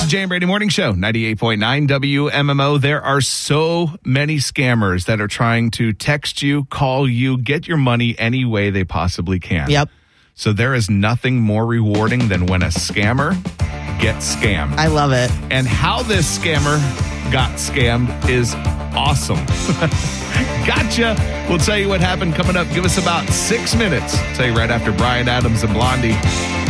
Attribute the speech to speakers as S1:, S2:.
S1: the Jay and Brady Morning Show, 98.9 WMMO. There are so many scammers that are trying to text you, call you, get your money any way they possibly can.
S2: Yep.
S1: So there is nothing more rewarding than when a scammer gets scammed.
S2: I love it.
S1: And how this scammer got scammed is awesome. Gotcha. We'll tell you what happened coming up. Give us about 6 minutes. Tell you right after Bryan Adams and Blondie.